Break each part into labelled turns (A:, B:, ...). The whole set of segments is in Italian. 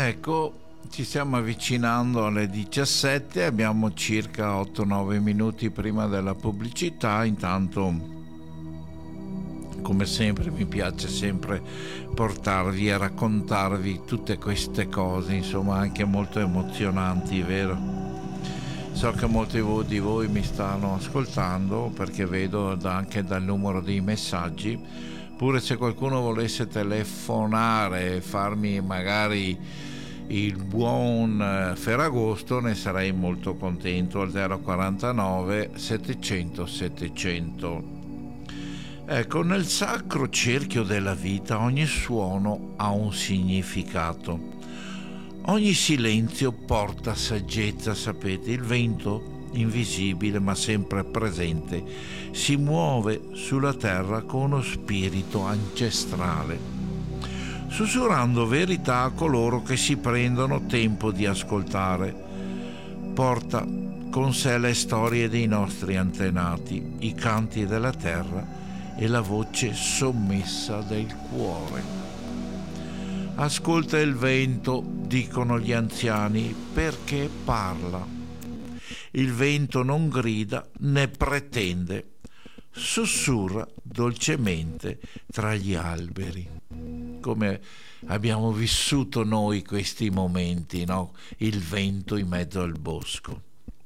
A: Ecco, ci stiamo avvicinando alle 17, abbiamo circa 8-9 minuti prima della pubblicità. Intanto, come sempre, mi piace sempre portarvi e raccontarvi tutte queste cose, insomma, anche molto emozionanti, vero? So che molti di voi mi stanno ascoltando, perché vedo anche dal numero dei messaggi. Pure se qualcuno volesse telefonare e farmi magari il buon Ferragosto, ne sarei molto contento, al 049 700 700. Ecco, nel sacro cerchio della vita ogni suono ha un significato, ogni silenzio porta saggezza. Sapete, il vento, invisibile ma sempre presente, si muove sulla terra con uno spirito ancestrale, sussurrando verità a coloro che si prendono tempo di ascoltare. Porta con sé le storie dei nostri antenati, i canti della terra e la voce sommessa del cuore. Ascolta il vento, dicono gli anziani, perché parla. Il vento non grida né pretende, sussurra dolcemente tra gli alberi. Come abbiamo vissuto noi questi momenti, no? Il vento in mezzo al bosco.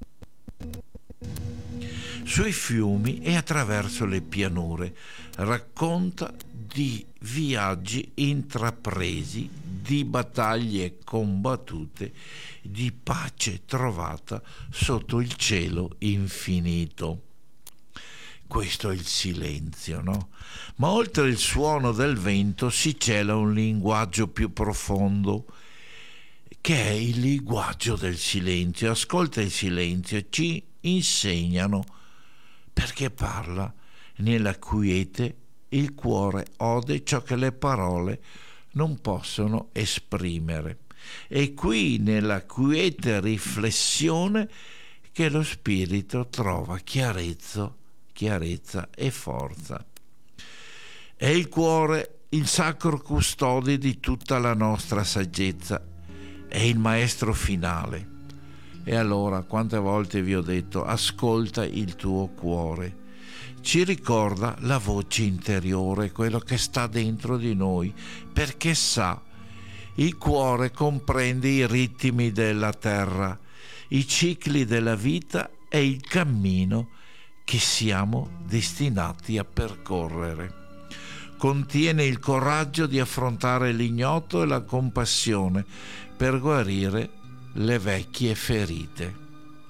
A: Sui fiumi e attraverso le pianure racconta di viaggi intrapresi, di battaglie combattute, di pace trovata sotto il cielo infinito. Questo è il silenzio, no? Ma oltre il suono del vento si cela un linguaggio più profondo, che è il linguaggio del silenzio. Ascolta il silenzio, ci insegnano, perché parla nella quiete, il cuore ode ciò che le parole non possono esprimere. È qui, nella quiete riflessione, che lo spirito trova chiarezza e forza. È il cuore il sacro custode di tutta la nostra saggezza, è il maestro finale. E allora, quante volte vi ho detto, ascolta il tuo cuore. Ci ricorda la voce interiore, quello che sta dentro di noi, perché sa, il cuore comprende i ritmi della terra, i cicli della vita e il cammino che siamo destinati a percorrere. Contiene il coraggio di affrontare l'ignoto e la compassione per guarire le vecchie ferite.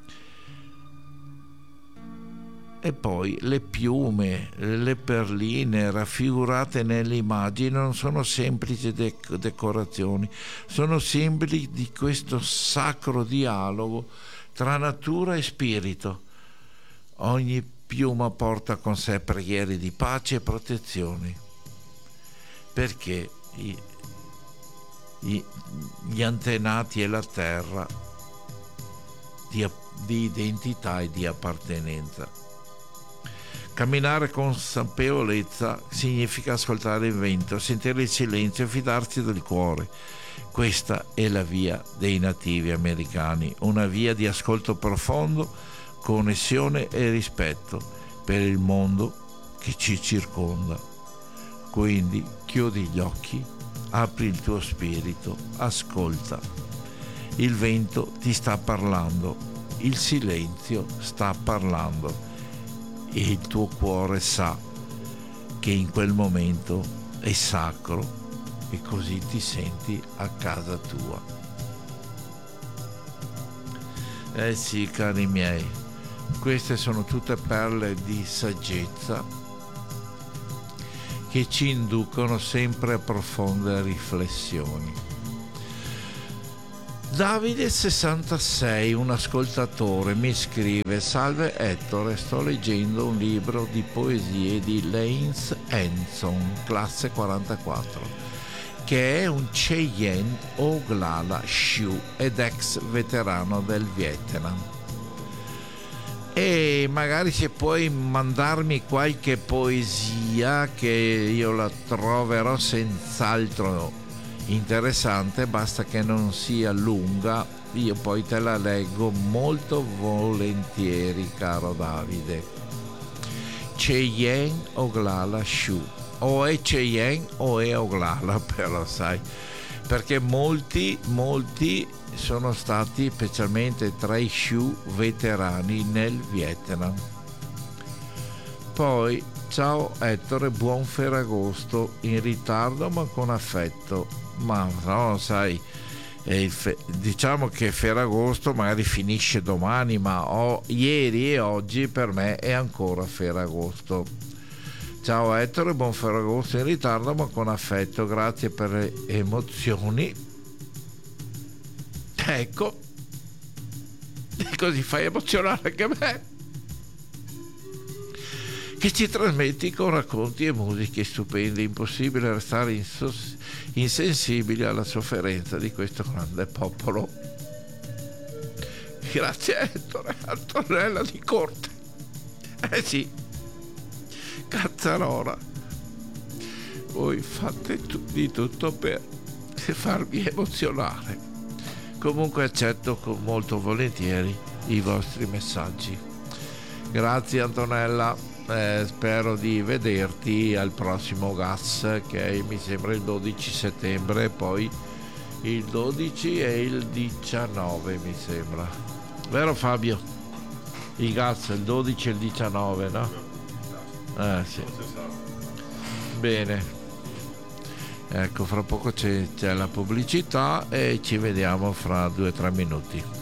A: E poi le piume, le perline raffigurate nelle immagini non sono semplici decorazioni, sono simboli di questo sacro dialogo tra natura e spirito. Ogni piuma porta con sé preghiere di pace e protezioni, perché gli antenati e la terra di identità e di appartenenza. Camminare con consapevolezza significa ascoltare il vento, sentire il silenzio e fidarsi del cuore. Questa è la via dei nativi americani, una via di ascolto profondo, connessione e rispetto per il mondo che ci circonda. Quindi chiudi gli occhi, apri il tuo spirito, ascolta. Il vento ti sta parlando, il silenzio sta parlando e il tuo cuore sa che in quel momento è sacro e così ti senti a casa tua. Eh sì, cari miei, queste sono tutte perle di saggezza che ci inducono sempre a profonde riflessioni. Davide66, un ascoltatore, mi scrive: salve Ettore, sto leggendo un libro di poesie di Lance Henson, classe 44, che è un Cheyenne Oglala Sioux ed ex veterano del Vietnam. E magari se puoi mandarmi qualche poesia, che io la troverò senz'altro interessante, basta che non sia lunga, io poi te la leggo molto volentieri, caro Davide. Cheyenne Oglala Shu, o è Cheyenne o è Oglala, però sai, perché molti sono stati specialmente tra i Shu veterani nel Vietnam. Poi ciao Ettore, buon Ferragosto, in ritardo ma con affetto. Ma no, sai, diciamo che Ferragosto magari finisce domani, ma ieri e oggi per me è ancora Ferragosto. Ciao Ettore, buon Ferragosto in ritardo ma con affetto, grazie per le emozioni. Ecco, e così fai emozionare anche me, che ci trasmetti con racconti e musiche stupendi. Impossibile restare insensibili alla sofferenza di questo grande popolo. Grazie Ettore, Antonella di Corte. Sì, Cazzarora, voi fate di tutto per farmi emozionare. Comunque accetto con molto volentieri i vostri messaggi. Grazie Antonella, spero di vederti al prossimo GAS, che mi sembra il 12 settembre, poi il 12 e il 19 mi sembra, vero Fabio? I GAS il 12 e il 19, no? Sì. Bene, ecco, fra poco c'è la pubblicità e ci vediamo fra 2 o 3 minuti.